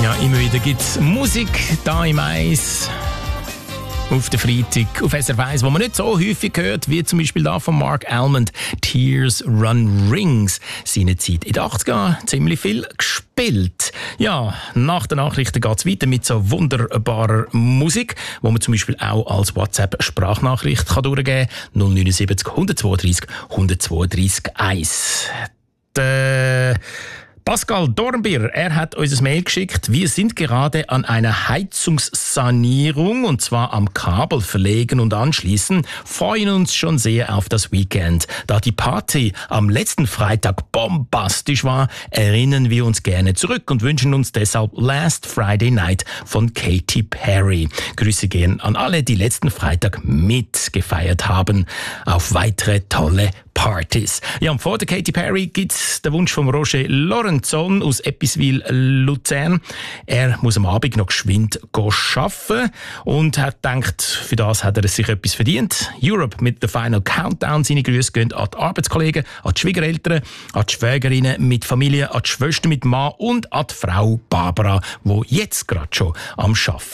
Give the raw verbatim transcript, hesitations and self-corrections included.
Ja, immer wieder gibt es Musik da im Eis. Auf der Freitag auf S R F eins, wo man nicht so häufig hört, wie zum Beispiel da von Mark Almond, Tears Run Rings. Seine Zeit in den achtziger ziemlich viel gespielt. Ja, nach den Nachrichten geht es weiter mit so wunderbarer Musik, wo man zum Beispiel auch als WhatsApp-Sprachnachricht kann durchgeben kann. null neun sieben null eins zwei drei eins zwei drei eins. Der Pascal Dornbirn, er hat uns ein Mail geschickt. Wir sind gerade an einer Heizungssanierung und zwar am Kabel verlegen und anschließen. Freuen uns schon sehr auf das Weekend. Da die Party am letzten Freitag bombastisch war, erinnern wir uns gerne zurück und wünschen uns deshalb Last Friday Night von Katy Perry. Grüße gehen an alle, die letzten Freitag mitgefeiert haben. Auf weitere tolle Partys. Ja, und vor der Katy Perry gibt's den Wunsch von Roger Lorenzon aus Episwil, Luzern. Er muss am Abend noch geschwind arbeiten und hat gedacht, für das hat er sich etwas verdient. Europe mit der Final Countdown. Seine Grüße gehen an die Arbeitskollegen, an die Schwiegereltern, an die Schwägerinnen mit Familie, an die Schwester mit Mann und an die Frau Barbara, die jetzt gerade schon am Arbeiten